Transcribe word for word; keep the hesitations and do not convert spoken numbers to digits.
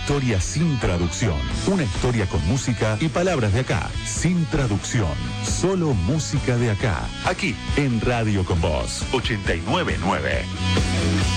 historia sin traducción. Una historia con música y palabras de acá, sin traducción. Solo música de acá. Aquí, en Radio Con Voz, ochenta y nueve punto nueve.